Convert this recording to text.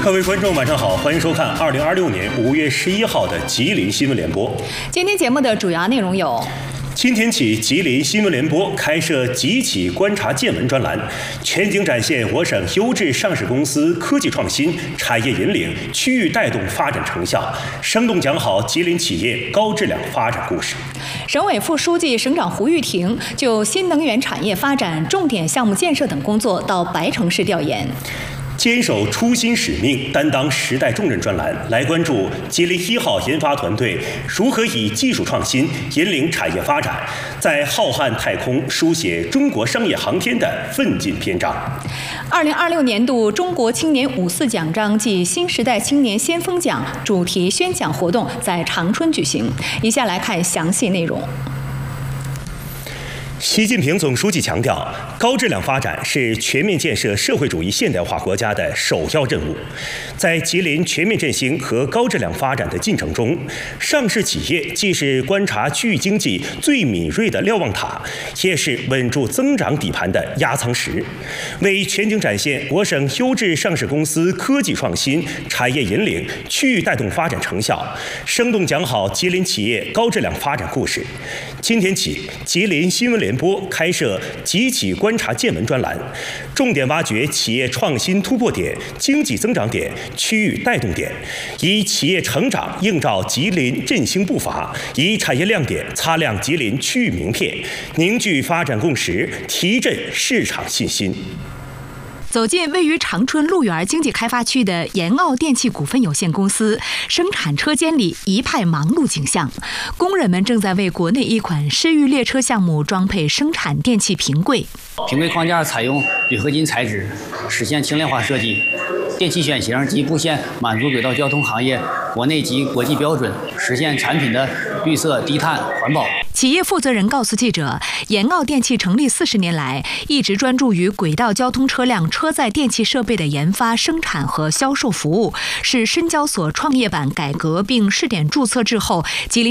各位观众，晚上好，欢迎收看2026年5月11号的吉林新闻联播。 今天节目的主要内容有： 今天起，吉林新闻联播开设几起观察见闻专栏，全景展现我省优质上市公司科技创新、产业引领、区域带动发展成效，生动讲好吉林企业高质量发展故事。 省委副书记、省长胡玉婷就新能源产业发展重点项目建设等工作到白城市调研。 坚守初心使命，担当时代重任专栏来关注吉林1号研发团队如何以技术创新引领产业发展，在浩瀚太空书写中国商业航天的奋进篇章。 2026年度中国青年54奖章暨新时代青年先锋奖主题宣讲活动在长春举行。以下来看详细内容。 习近平总书记强调，高质量发展是全面建设社会主义现代化国家的首要任务。在吉林全面振兴和高质量发展的进程中，上市企业既是观察区域经济最敏锐的瞭望塔，也是稳住增长底盘的压舱石。为全景展现我省优质上市公司科技创新、产业引领、区域带动发展成效，生动讲好吉林企业高质量发展故事。今天起，吉林新闻联播开设几起观察见闻专栏，重点挖掘企业创新突破点、经济增长点、区域带动点，以企业成长映照吉林振兴步伐，以产业亮点擦亮吉林区域名片，凝聚发展共识，提振市场信心。 走进位于长春鹿园经济开发区的延奥电器股份有限公司，生产车间里一派忙碌景象，工人们正在为国内一款市域列车项目装配生产电气平柜。 平柜框架采用铝合金材质，实现轻量化设计。电气选型及布线满足轨道交通行业国内及国际标准，实现产品的绿色、低碳、环保。 企业负责人告诉记者，延奥电器成立40年来，一直专注于轨道交通车辆车载电气设备的研发、生产和销售服务，是深交所创业板改革并试点注册制后吉林